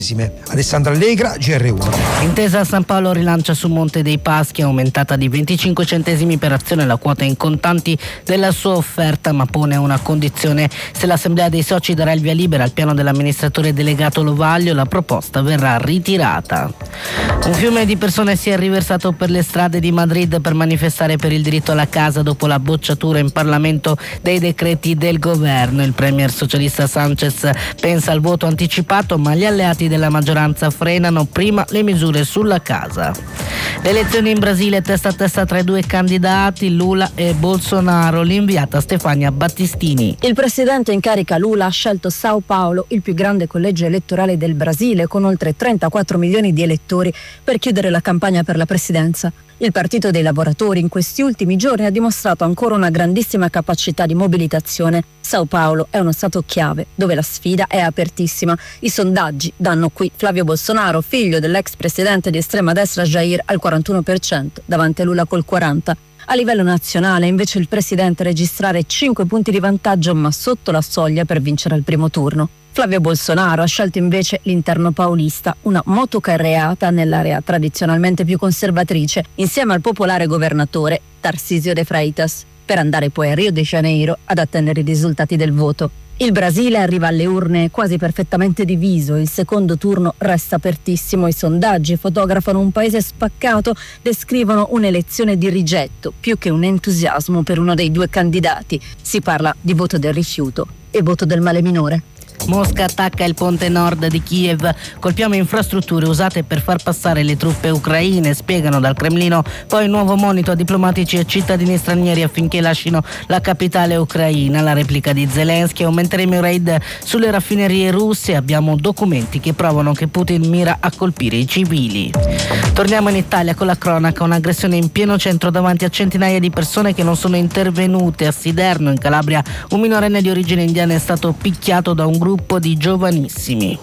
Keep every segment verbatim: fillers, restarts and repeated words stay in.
Alessandra Allegra, G R uno. Intesa San Paolo rilancia su Monte dei Paschi, aumentata di venticinque centesimi per azione la quota in contanti della sua offerta, ma pone una condizione: se l'assemblea dei soci darà il via libera al piano dell'amministratore delegato Lovaglio, la proposta verrà ritirata. Un fiume di persone si è riversato per le strade di Madrid per manifestare per il diritto alla casa dopo la bocciatura in Parlamento dei decreti del governo. Il premier socialista Sánchez pensa al voto anticipato, ma gli alleati della maggioranza frenano prima le misure sulla casa. Le elezioni in Brasile, testa a testa tra i due candidati, Lula e Bolsonaro. L'inviata Stefania Battistini. Il presidente in carica Lula ha scelto São Paulo, il più grande collegio elettorale del Brasile, con oltre trentaquattro milioni di elettori, per chiudere la campagna per la presidenza. Il Partito dei Lavoratori in questi ultimi giorni ha dimostrato ancora una grandissima capacità di mobilitazione. São Paulo è uno stato chiave, dove la sfida è apertissima. I sondaggi danno qui Flavio Bolsonaro, figlio dell'ex presidente di estrema destra Jair, al quarantuno per cento, davanti a Lula col quaranta per cento. A livello nazionale, invece, il presidente registrare cinque punti di vantaggio, ma sotto la soglia per vincere al primo turno. Flavio Bolsonaro ha scelto invece l'interno paulista, una motocarreata nell'area tradizionalmente più conservatrice, insieme al popolare governatore Tarcísio de Freitas, per andare poi a Rio de Janeiro ad attendere i risultati del voto. Il Brasile arriva alle urne quasi perfettamente diviso, il secondo turno resta apertissimo, i sondaggi fotografano un paese spaccato, descrivono un'elezione di rigetto più che un entusiasmo per uno dei due candidati. Si parla di voto del rifiuto e voto del male minore. Mosca attacca il ponte nord di Kiev, colpiamo infrastrutture usate per far passare le truppe ucraine, spiegano dal Cremlino. Poi nuovo monito a diplomatici e cittadini stranieri affinché lasciano la capitale ucraina. La replica di Zelensky: aumenteremo i raid sulle raffinerie russe, abbiamo documenti che provano che Putin mira a colpire i civili. Torniamo in Italia con la cronaca: un'aggressione in pieno centro davanti a centinaia di persone che non sono intervenute. A Siderno, in Calabria, un minorenne di origine indiana è stato picchiato da un gruppo di giovanissimi.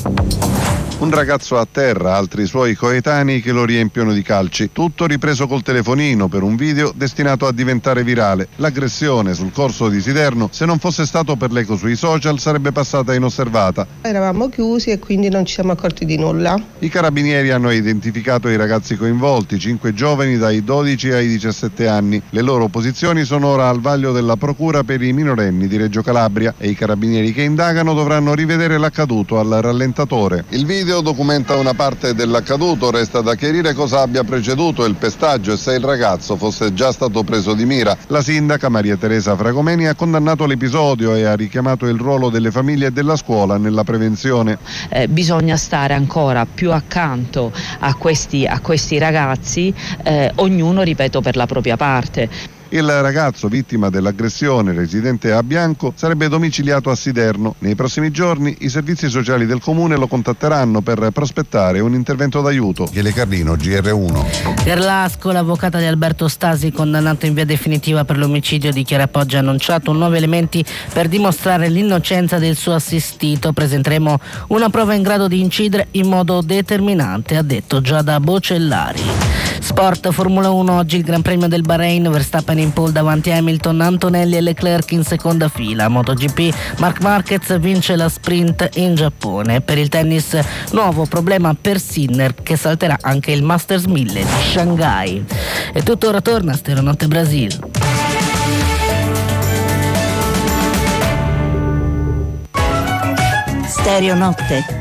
Un ragazzo a terra, altri suoi coetanei che lo riempiono di calci. Tutto ripreso col telefonino per un video destinato a diventare virale. L'aggressione sul corso di Siderno, se non fosse stato per l'eco sui social, sarebbe passata inosservata. Eravamo chiusi e quindi non ci siamo accorti di nulla. I carabinieri hanno identificato i ragazzi coinvolti, cinque giovani dai dodici ai diciassette anni. Le loro posizioni sono ora al vaglio della Procura per i minorenni di Reggio Calabria e i carabinieri che indagano dovranno rivedere l'accaduto al rallentatore. Il video documenta una parte dell'accaduto, resta da chiarire cosa abbia preceduto il pestaggio e se il ragazzo fosse già stato preso di mira. La sindaca Maria Teresa Fragomeni ha condannato l'episodio e ha richiamato il ruolo delle famiglie e della scuola nella prevenzione. Eh, bisogna stare ancora più accanto a questi, a questi ragazzi, eh, ognuno, ripeto, per la propria parte. Il ragazzo vittima dell'aggressione, residente a Bianco, sarebbe domiciliato a Siderno. Nei prossimi giorni i servizi sociali del comune lo contatteranno per prospettare un intervento d'aiuto. Michele Carlino, G R uno. Gerlasco, l'avvocata di Alberto Stasi, condannato in via definitiva per l'omicidio, dichiara Poggi ha annunciato nuovi elementi per dimostrare l'innocenza del suo assistito. Presenteremo una prova in grado di incidere in modo determinante, ha detto Giada Bocellari. Sport, Formula uno, oggi il Gran Premio del Bahrain, Verstappen in pole davanti a Hamilton, Antonelli e Leclerc in seconda fila. MotoGP, Marc Marquez vince la sprint in Giappone. Per il tennis, nuovo problema per Sinner, che salterà anche il Masters mille di Shanghai. E tutto ora torna a Stereonotte Brasil. Stereonotte.